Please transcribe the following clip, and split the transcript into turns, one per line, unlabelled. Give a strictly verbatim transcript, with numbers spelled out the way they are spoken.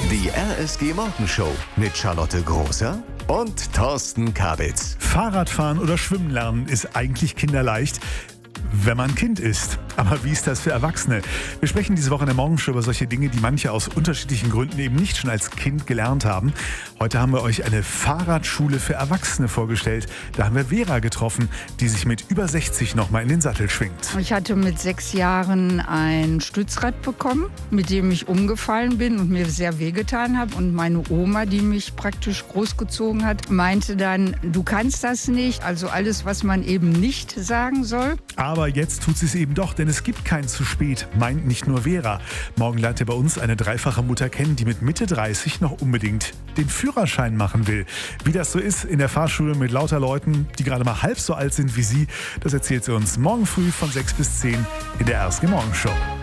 Die R S G Morgenshow mit Charlotte Großer und Thorsten Kabitz.
Fahrradfahren oder Schwimmen lernen ist eigentlich kinderleicht, wenn man Kind ist. Aber wie ist das für Erwachsene? Wir sprechen diese Woche in der Morgenshow über solche Dinge, die manche aus unterschiedlichen Gründen eben nicht schon als Kind gelernt haben. Heute haben wir euch eine Fahrradschule für Erwachsene vorgestellt. Da haben wir Vera getroffen, die sich mit über sechzig nochmal in den Sattel schwingt.
Ich hatte mit sechs Jahren ein Stützrad bekommen, mit dem ich umgefallen bin und mir sehr wehgetan habe. Und meine Oma, die mich praktisch großgezogen hat, meinte dann, du kannst das nicht. Also alles, was man eben nicht sagen soll.
Aber jetzt tut sie es eben doch, denn es gibt kein zu spät, meint nicht nur Vera. Morgen lernt ihr bei uns eine dreifache Mutter kennen, die mit Mitte dreißig noch unbedingt den Führerschein machen will. Wie das so ist in der Fahrschule mit lauter Leuten, die gerade mal halb so alt sind wie sie, das erzählt sie uns morgen früh von sechs bis zehn in der R S G Morgenshow.